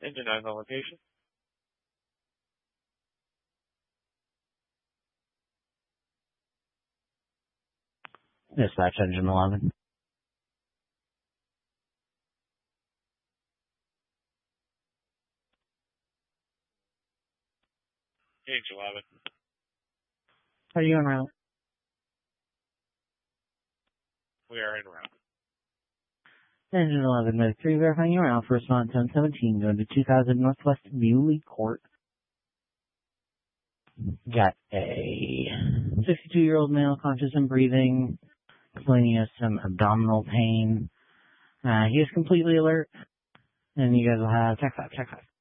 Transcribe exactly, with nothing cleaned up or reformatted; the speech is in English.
Engine nine on location. Dispatch Engine eleven. Engine eleven. How are you en route? We are en route. Engine eleven, Med three, verifying your route for response ten seventeen, going to two thousand Northwest Muley Court. Got a fifty-two-year-old male, conscious and breathing, complaining of some abdominal pain. Uh, he is completely alert, and you guys will have check five, check five.